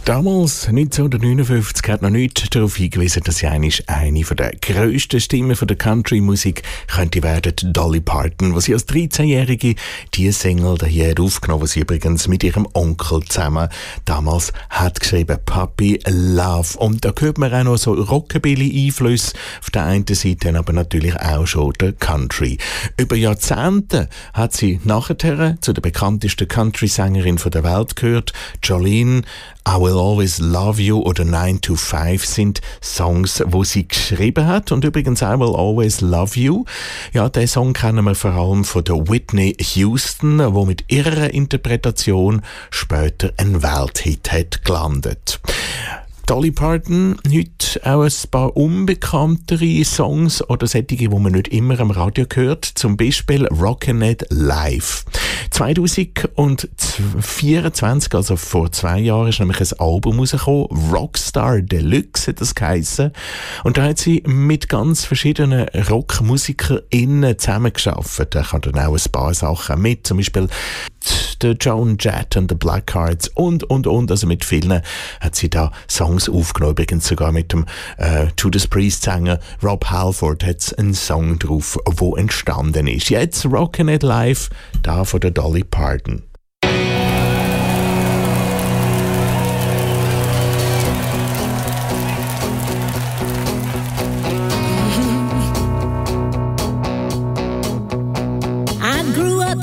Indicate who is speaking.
Speaker 1: Damals, 1959, hat noch nichts darauf hingewiesen, dass sie eine der grössten Stimmen der Country-Musik könnte werden, Dolly Parton, wo sie als 13-Jährige diese Single hier aufgenommen, die sie übrigens mit ihrem Onkel zusammen damals hat geschrieben, Puppy Love. Und da hört man auch noch so Rockabilly-Einflüsse auf der einen Seite, aber natürlich auch schon der Country. Über Jahrzehnte hat sie nachher zu der bekanntesten Country-Sängerin der Welt gehört, Jolene. I Will Always Love You oder 9 to 5 sind Songs, wo sie geschrieben hat. Und übrigens I Will Always Love You. Ja, den Song kennen wir vor allem von der Whitney Houston, wo mit ihrer Interpretation später ein Welthit hat gelandet. Dolly Parton, heute auch ein paar unbekanntere Songs oder solche, die man nicht immer am Radio hört. Zum Beispiel Rockin' It Live. 2024, also vor 2 Jahren, ist nämlich ein Album rausgekommen. Rockstar Deluxe hat das geheissen. Und da hat sie mit ganz verschiedenen RockmusikerInnen zusammengearbeitet. Da kann dann auch ein paar Sachen mit, zum Beispiel der Joan Jett und the Blackhearts und. Also mit vielen hat sie da Songs aufgenommen. Übrigens sogar mit dem Judas Priest-Sänger Rob Halford hat es einen Song drauf, der entstanden ist. Jetzt Rockin' It Live, da von der Dolly Parton.